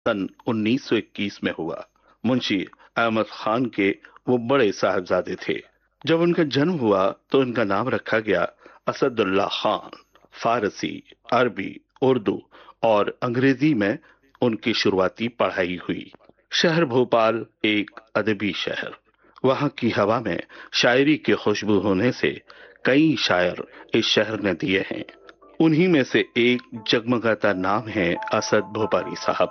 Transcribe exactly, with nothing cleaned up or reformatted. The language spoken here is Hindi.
सन उन्नीस सौ इक्कीस में हुआ। मुंशी अहमद खान के वो बड़े साहबजादे थे। जब उनका जन्म हुआ तो उनका नाम रखा गया असदुल्ला खान। फारसी, अरबी, उर्दू और अंग्रेजी में उनकी शुरुआती पढ़ाई हुई। शहर भोपाल एक अदबी शहर। वहां की हवा में शायरी की खुशबू होने से कई शायर इस शहर ने दिए हैं। उन्हीं में से एक जगमगाता नाम है असद भोपाली साहब